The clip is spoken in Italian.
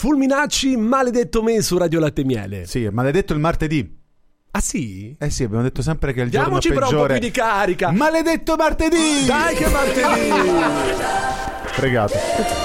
Fulminacci, maledetto me su Radio Latte e Miele. Sì, è maledetto il martedì. Ah sì? Eh sì, abbiamo detto sempre che è il Diamoci giorno però un po' peggiore. più di carica. Maledetto martedì! Dai che martedì! Pregato.